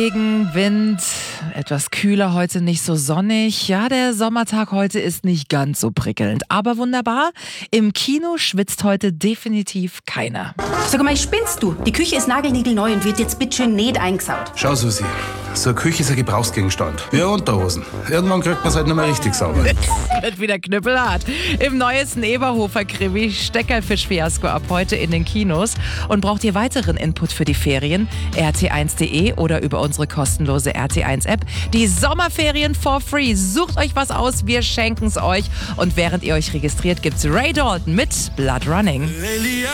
Regen, Wind, etwas kühler, heute nicht so sonnig. Ja, der Sommertag heute ist nicht ganz so prickelnd, aber wunderbar. Im Kino schwitzt heute definitiv keiner. Sag mal, spinnst du? Die Küche ist nagelniegelneu und wird jetzt bitteschön nicht eingesaut. Schau, Susi, so eine Küche ist ein Gebrauchsgegenstand. Wie Unterhosen. Irgendwann kriegt man es halt nicht mehr richtig sauber. Wird wieder knüppelhart. Im neuesten Eberhofer-Krimi Steckerfisch-Fiasko ab heute in den Kinos. Und braucht ihr weiteren Input für die Ferien? rt1.de oder über unsere kostenlose RT1-App. Die Sommerferien for free. Sucht euch was aus, wir schenken es euch. Und während ihr euch registriert, gibt's Ray Dalton mit Blood Running.